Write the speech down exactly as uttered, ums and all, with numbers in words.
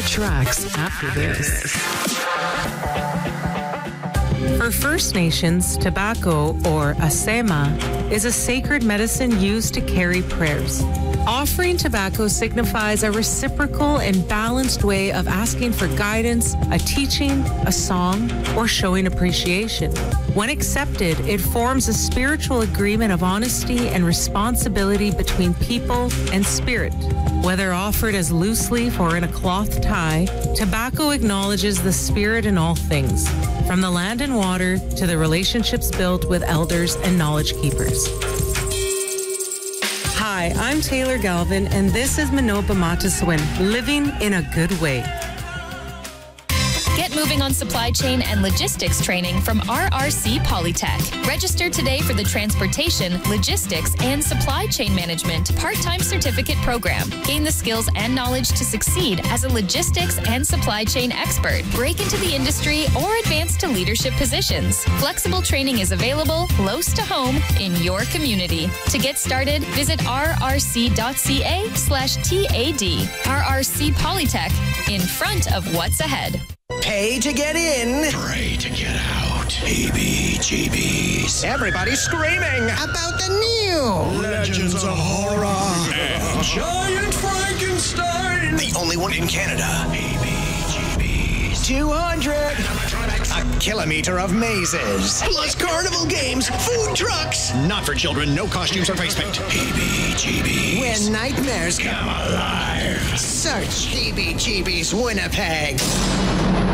tracks after this. For First Nations, tobacco, or asema, is a sacred medicine used to carry prayers. Offering tobacco signifies a reciprocal and balanced way of asking for guidance, a teaching, a song, or showing appreciation. When accepted, it forms a spiritual agreement of honesty and responsibility between people and spirit. Whether offered as loose leaf or in a cloth tie, tobacco acknowledges the spirit in all things, from the land and water to the relationships built with elders and knowledge keepers. Hi, I'm Taylor Galvin, and this is Manoba Mataswin, living in a good way. Get moving on supply chain and logistics training from R R C Polytech. Register today for the Transportation, Logistics, and Supply Chain Management part-time certificate program. Gain the skills and knowledge to succeed as a logistics and supply chain expert. Break into the industry or advance to leadership positions. Flexible training is available close to home in your community. To get started, visit rrc.ca slash TAD. R R C Polytech, in front of what's ahead. Pay to get in. Pray to get out. Heebie jeebies. Everybody's screaming about the new Legends of Horror and Giant Frankenstein. The only one in Canada. Heebie jeebies. two hundred. A kilometer of mazes. Plus carnival games, food trucks. Not for children, no costumes or face paint. Heebie jeebies. When nightmares come alive. Search Heebie Jeebies Winnipeg.